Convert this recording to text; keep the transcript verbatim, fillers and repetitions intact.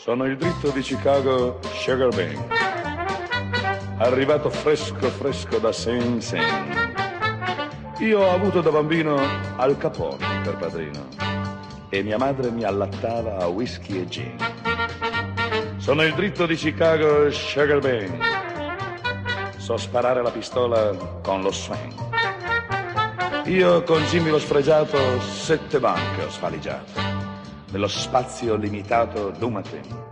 Sono il dritto di Chicago Sugar Bang, arrivato fresco fresco da Sing Sing. Io ho avuto da bambino Al Capone per padrino e mia madre mi allattava a whisky e gin. Sono il dritto di Chicago Sugar Bang, so sparare la pistola con lo swing. Io con Jimmy lo sfregiato sette banche ho sfaligiato nello spazio limitato d'un mattino.